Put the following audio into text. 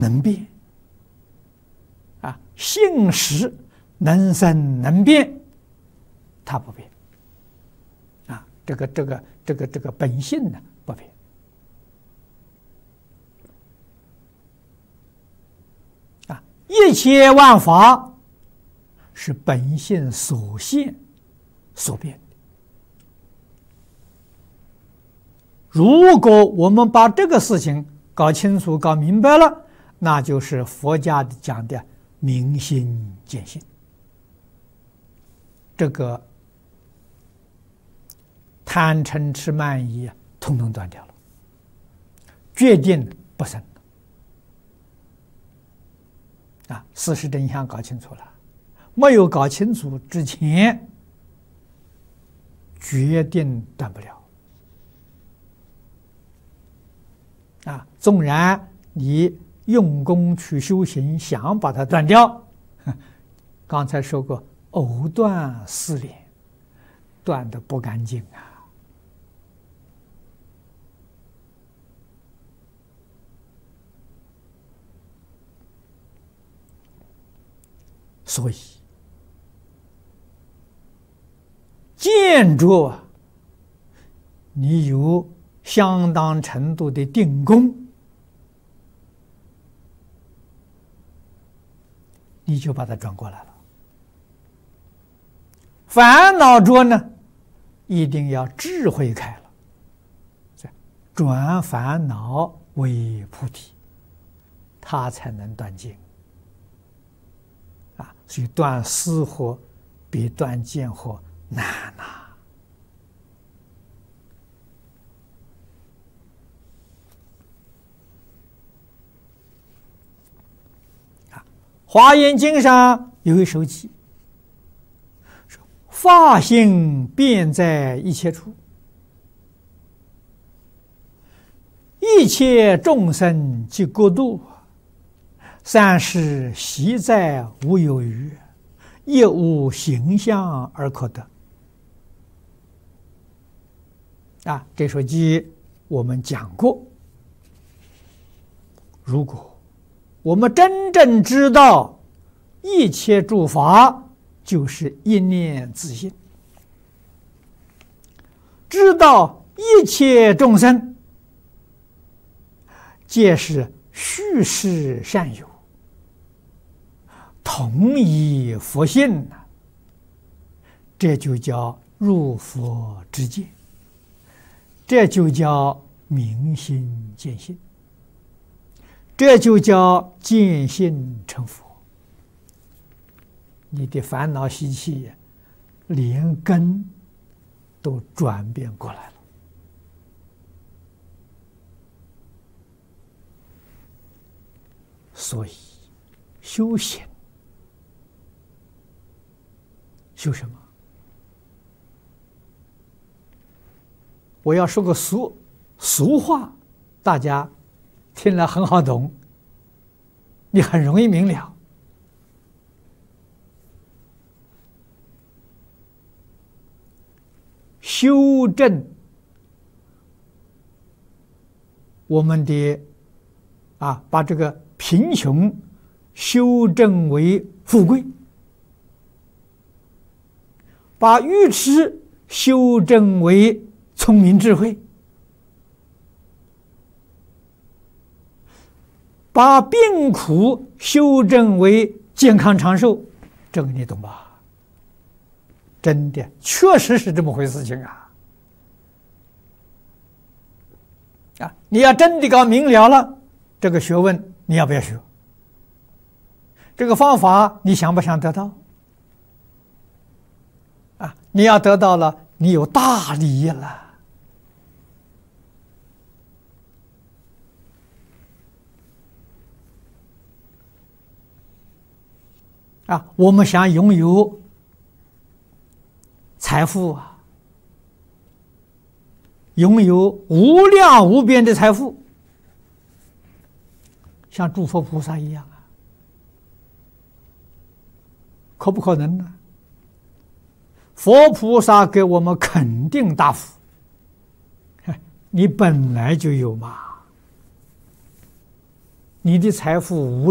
能变啊，性实能生能变，它不变啊，这个本性呢不变啊，一切万法是本性所现所变的。如果我们把这个事情搞清楚、搞明白了，那就是佛家讲的明心见性，这个贪嗔痴慢疑统统断掉了，决定不生啊！事实真相搞清楚了，没有搞清楚之前，决定断不了啊！纵然你用功去修行，想把它断掉，刚才说过，藕断丝连，断得不干净啊！所以，见着你有相当程度的定功，你就把它转过来了。烦恼着呢，一定要智慧开了，转烦恼为菩提，它才能断尽。啊，所以断私惑比断见惑难呐。华严经上有一首偈，说法性遍在一切处，一切众生即国度，三世悉在无有余，亦无形象而可得。啊，这首偈我们讲过。如果我们真正知道一切诸法就是一念自性，知道一切众生皆是虚实善有，同一佛性，这就叫入佛之见，这就叫明心见性，这就叫见性成佛。你的烦恼习气连根都转变过来了。所以修行修什么？我要说个俗话，大家听了很好懂，你很容易明了。修正我们的把这个贫穷修正为富贵，把愚痴修正为聪明智慧，把病苦修正为健康长寿，这个你懂吧？真的，确实是这么回事情啊！你要真的搞明了了，这个学问你要不要学？这个方法你想不想得到？你要得到了，你有大利益了。我们想拥有财富拥有无量无边的财富，像诸佛菩萨一样可不可能呢？佛菩萨给我们肯定大福，你本来就有嘛。 你的财富无